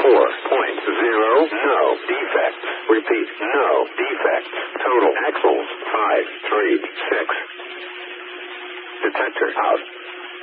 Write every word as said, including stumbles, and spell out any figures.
four point zero. No defects. Repeat, no defects. Total axles five three six. Detector out.